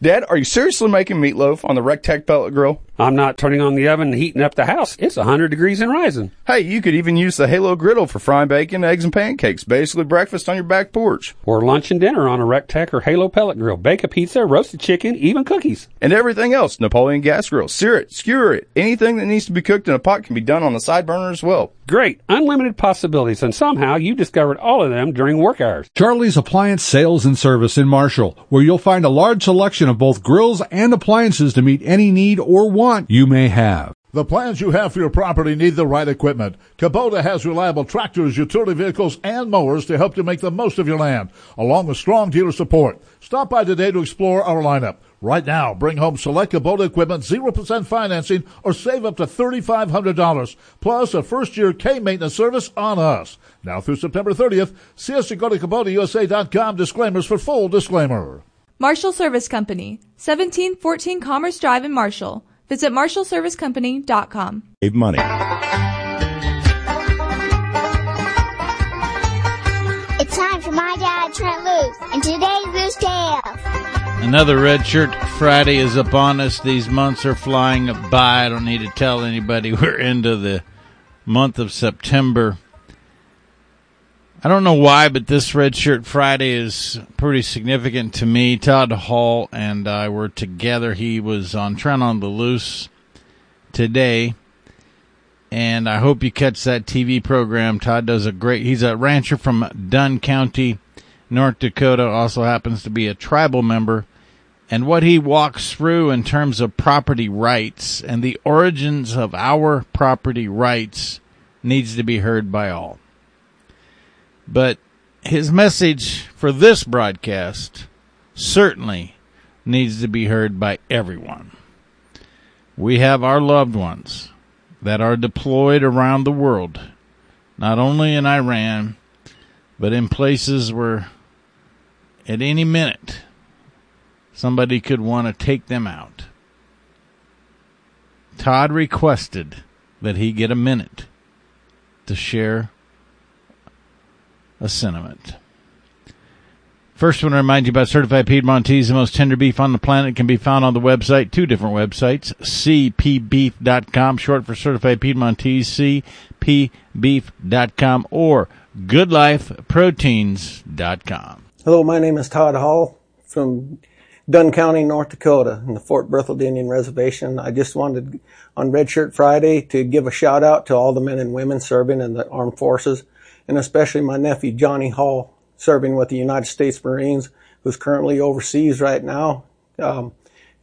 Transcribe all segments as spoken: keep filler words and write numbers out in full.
Dad, are you seriously making meatloaf on the Rectech pellet grill? I'm not turning on the oven and heating up the house. It's one hundred degrees and rising. Hey, you could even use the Halo griddle for frying bacon, eggs, and pancakes. Basically breakfast on your back porch. Or lunch and dinner on a Rectech or Halo pellet grill. Bake a pizza, roast a chicken, even cookies. And everything else. Napoleon gas grill. Sear it, skewer it. Anything that needs to be cooked in a pot can be done on the side burner as well. Great. Unlimited possibilities. And somehow you discovered all of them during work hours. Charlie's Appliance Sales and Service in Marshall, where you'll find a large selection of both grills and appliances to meet any need or want you may have. The plans you have for your property need the right equipment. Kubota has reliable tractors, utility vehicles, and mowers to help you make the most of your land, along with strong dealer support. Stop by today to explore our lineup. Right now, bring home select Kubota equipment, zero percent financing, or save up to three thousand five hundred dollars, plus a first-year K-maintenance service on us. Now through September thirtieth, see us at go to Kubota U S A dot com. Disclaimers for full disclaimer. Marshall Service Company, seventeen fourteen Commerce Drive in Marshall. Visit marshall service company dot com. Save money. It's time for My Dad, Trent Loos, and today's Loose Tales. Another Red Shirt Friday is upon us. These months are flying by. I don't need to tell anybody we're into the month of September. I don't know why, but this Red Shirt Friday is pretty significant to me. Todd Hall and I were together. He was on Trent on the Loose today, and I hope you catch that T V program. Todd does a great, he's a rancher from Dunn County, North Dakota, also happens to be a tribal member, and what he walks through in terms of property rights and the origins of our property rights needs to be heard by all. But his message for this broadcast certainly needs to be heard by everyone. We have our loved ones that are deployed around the world, not only in Iran, but in places where at any minute somebody could want to take them out. Todd requested that he get a minute to share a sentiment. First, I want to remind you about Certified Piedmontese, the most tender beef on the planet. It can be found on the website, two different websites, c p beef dot com, short for Certified Piedmontese, c p beef dot com, or good life proteins dot com. Hello, my name is Todd Hall from Dunn County, North Dakota, in the Fort Berthold Indian Reservation. I just wanted, on Red Shirt Friday, to give a shout out to all the men and women serving in the armed forces, and especially my nephew, Johnny Hall, serving with the United States Marines, who's currently overseas right now. Um,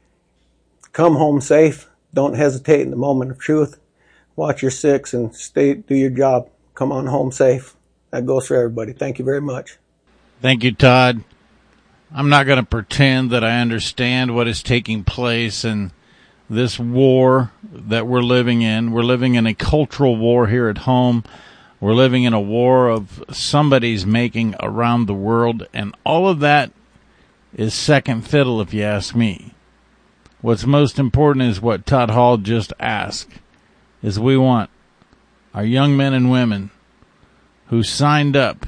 come home safe. Don't hesitate in the moment of truth. Watch your six and stay, do your job. Come on home safe. That goes for everybody. Thank you very much. Thank you, Todd. I'm not going to pretend that I understand what is taking place in this war that we're living in. We're living in a cultural war here at home. We're living in a war of somebody's making around the world, and all of that is second fiddle if you ask me. What's most important is what Todd Hall just asked, is we want our young men and women who signed up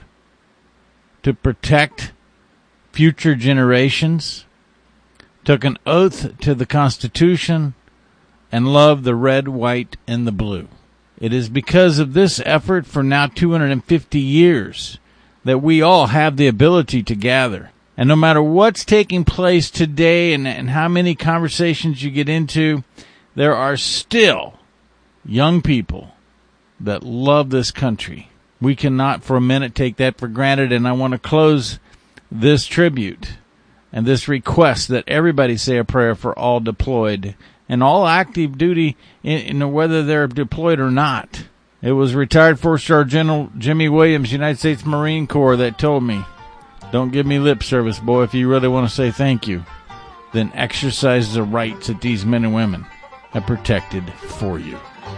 to protect future generations, took an oath to the Constitution, and love the red, white, and the blue. It is because of this effort for now two hundred fifty years that we all have the ability to gather. And no matter what's taking place today and, and how many conversations you get into, there are still young people that love this country. We cannot for a minute take that for granted, and I want to close this tribute and this request that everybody say a prayer for all deployed and all active duty, in, in whether they're deployed or not. It was retired four-star General Jimmy Williams, United States Marine Corps, that told me, don't give me lip service, boy. If you really want to say thank you, then exercise the rights that these men and women have protected for you.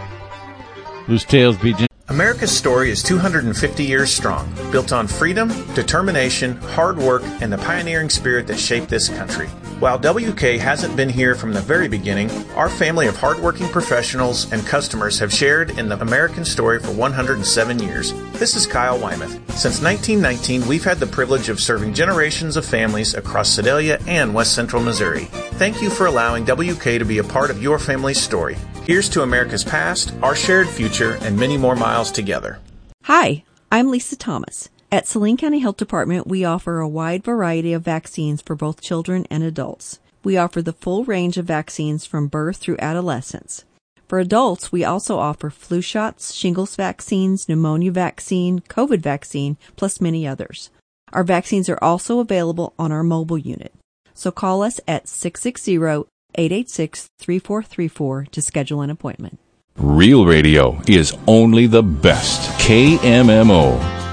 Loose Tales, B J. America's story is two hundred fifty years strong, built on freedom, determination, hard work, and the pioneering spirit that shaped this country. While W K hasn't been here from the very beginning, our family of hardworking professionals and customers have shared in the American story for one hundred seven years. This is Kyle Wymuth. Since nineteen nineteen, we've had the privilege of serving generations of families across Sedalia and West Central Missouri. Thank you for allowing W K to be a part of your family's story. Here's to America's past, our shared future, and many more miles together. Hi, I'm Lisa Thomas. At Saline County Health Department, we offer a wide variety of vaccines for both children and adults. We offer the full range of vaccines from birth through adolescence. For adults, we also offer flu shots, shingles vaccines, pneumonia vaccine, COVID vaccine, plus many others. Our vaccines are also available on our mobile unit. So call us at six six zero, eight eight six, three four three four to schedule an appointment. Real radio is only the best. K M M O.